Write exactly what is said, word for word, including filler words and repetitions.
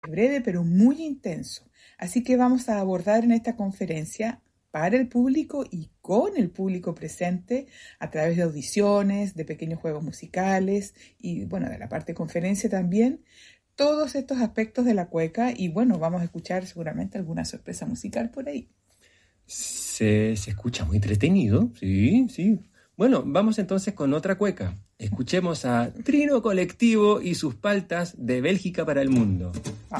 breve pero muy intenso. Así que vamos a abordar en esta conferencia para el público y con el público presente a través de audiciones, de pequeños juegos musicales y bueno, de la parte de conferencia también, todos estos aspectos de la cueca y bueno, vamos a escuchar seguramente alguna sorpresa musical por ahí. Se, se escucha muy entretenido, sí, sí. Bueno, vamos entonces con otra cueca. Escuchemos a Trino Colectivo y sus paltas de Bélgica para el mundo.